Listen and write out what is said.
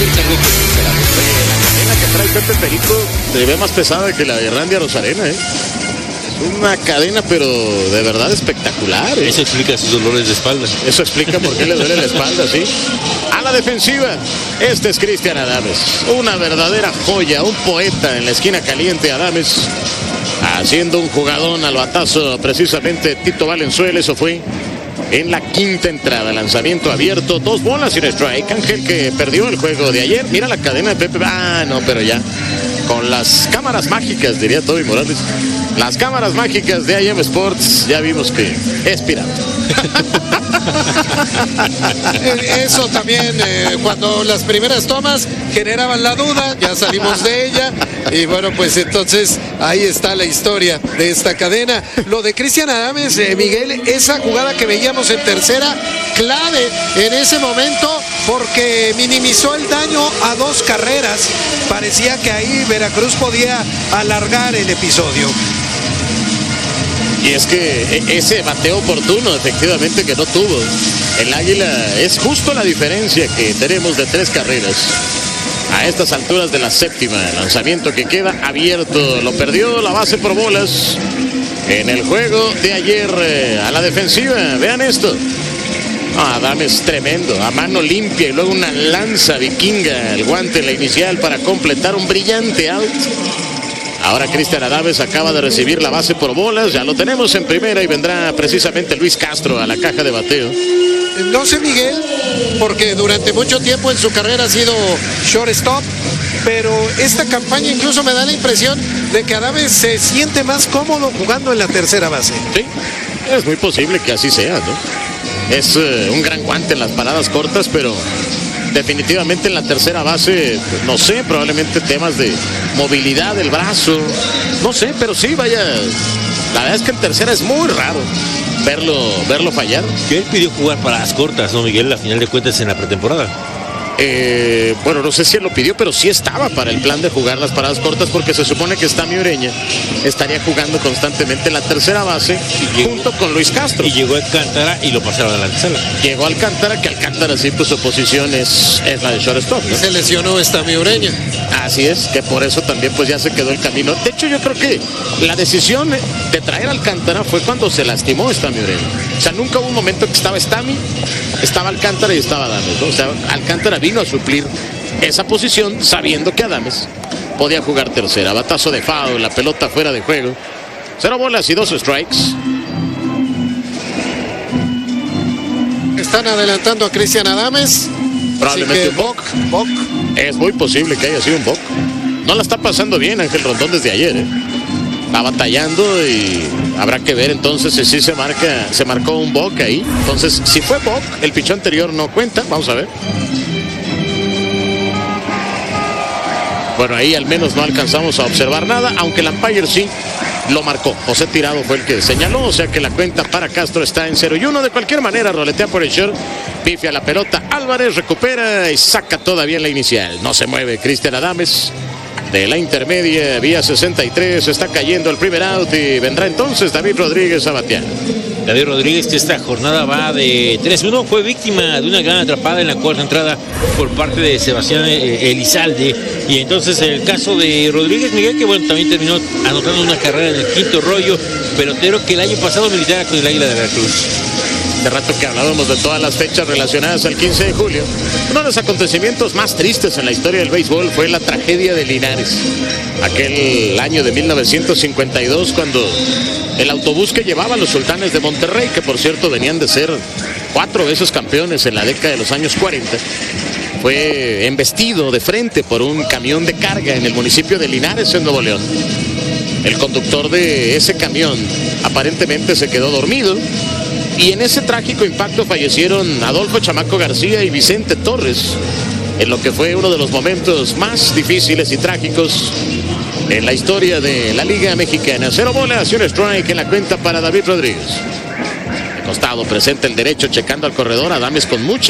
decirte algo que te la gusté. La cadena que trae Pepe Perico se ve más pesada que la de Randy Arozarena, ¿eh? Es una cadena, pero de verdad espectacular, ¿eh? Eso explica sus dolores de espalda. Eso explica por qué le duele la espalda, ¿sí? A la defensiva, este es Cristian Adames. Una verdadera joya, un poeta en la esquina caliente. Adames haciendo un jugadón al batazo, precisamente Tito Valenzuela. Eso fue en la quinta entrada, lanzamiento abierto, 2 bolas y un strike. Ángel, que perdió el juego de ayer. Mira la cadena de Pepe. No, pero ya con las cámaras mágicas, diría Toby Morales. Las cámaras mágicas de IM Sports, ya vimos que es pirata. Eso también, cuando las primeras tomas generaban la duda, ya salimos de ella. Y bueno, pues entonces ahí está la historia de esta cadena. Lo de Cristian Adames, Miguel, esa jugada que veíamos en tercera, clave en ese momento, porque minimizó el daño a 2 carreras. Parecía que ahí Veracruz podía alargar el episodio. Y es que ese bateo oportuno, efectivamente, que no tuvo el Águila, es justo la diferencia que tenemos de 3 carreras. A estas alturas de la séptima, lanzamiento que queda abierto, lo perdió la base por bolas en el juego de ayer. A la defensiva, vean esto. Adames tremendo, a mano limpia y luego una lanza vikinga, el guante en la inicial para completar un brillante out. Ahora Cristian Adames acaba de recibir la base por bolas, ya lo tenemos en primera y vendrá precisamente Luis Castro a la caja de bateo. No sé, Miguel, porque durante mucho tiempo en su carrera ha sido shortstop, pero esta campaña incluso me da la impresión de que Adames se siente más cómodo jugando en la tercera base. Sí, es muy posible que así sea, ¿no? Es un gran guante en las paradas cortas, pero definitivamente en la tercera base, no sé, probablemente temas de movilidad del brazo, no sé, pero sí, vaya, la verdad es que en tercera es muy raro verlo fallar. Que él pidió jugar paradas cortas, ¿no, Miguel? A final de cuentas en la pretemporada. Bueno, no sé si él lo pidió, pero sí estaba para el plan de jugar las paradas cortas, porque se supone que Sammy Ureña estaría jugando constantemente en la tercera base junto con Luis Castro. Y llegó Alcántara y lo pasaron a la antesala. Llegó Alcántara, que Alcántara sí, pues su posición es la de shortstop, ¿no? Se lesionó Sammy Ureña. Así es, que por eso también pues ya se quedó el camino. De hecho, yo creo que la decisión de traer a Alcántara fue cuando se lastimó Sammy Ureña. O sea, nunca hubo un momento que estaba Sammy, estaba Alcántara y estaba Adames, ¿no? O sea, Alcántara vino a suplir esa posición sabiendo que Adames podía jugar tercera. Batazo de foul, la pelota fuera de juego. 0 bolas y 2 strikes. Están adelantando a Cristian Adames. Probablemente un Bock. Es muy posible que haya sido un Bock. No la está pasando bien Ángel Rondón desde ayer, ¿eh? Está batallando y habrá que ver entonces si se marcó un Bock ahí. Entonces, si fue Bock, el pichón anterior no cuenta. Vamos a ver. Bueno, ahí al menos no alcanzamos a observar nada, aunque el umpire sí lo marcó. José Tirado fue el que señaló, o sea que la cuenta para Castro está en 0-1. De cualquier manera, roletea por el short, pifia la pelota, Álvarez recupera y saca todavía en la inicial. No se mueve Cristian Adames de la intermedia, vía 63, está cayendo el primer out y vendrá entonces David Rodríguez a batear. David Rodríguez, que esta jornada va de 3-1, fue víctima de una gran atrapada en la cuarta entrada por parte de Sebastián Elizalde. Y entonces el caso de Rodríguez, Miguel, que bueno, también terminó anotando una carrera en el quinto rollo, pelotero que el año pasado militara con el Águila de Veracruz. De rato que hablábamos de todas las fechas relacionadas al 15 de julio. Uno de los acontecimientos más tristes en la historia del béisbol fue la tragedia de Linares. Aquel año de 1952, cuando el autobús que llevaba a los Sultanes de Monterrey, que por cierto venían de ser 4 veces campeones en la década de los años 40, fue embestido de frente por un camión de carga en el municipio de Linares, en Nuevo León. El conductor de ese camión aparentemente se quedó dormido, y en ese trágico impacto fallecieron Adolfo Chamaco García y Vicente Torres, en lo que fue uno de los momentos más difíciles y trágicos en la historia de la Liga Mexicana. 0 bolas y un strike en la cuenta para David Rodríguez. De costado presenta el derecho, checando al corredor. Adames con mucha